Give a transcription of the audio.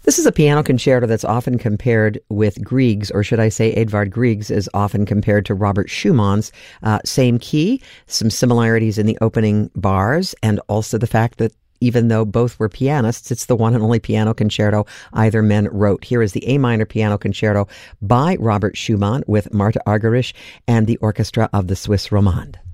This is a piano concerto that's often compared with Grieg's, or should I say Edvard Grieg's is often compared to Robert Schumann's. Same key, some similarities in the opening bars, and also the fact that even though both were pianists, it's the one and only piano concerto either men wrote. Here is the A minor piano concerto by Robert Schumann with Martha Argerich and the orchestra of the Swiss Romande.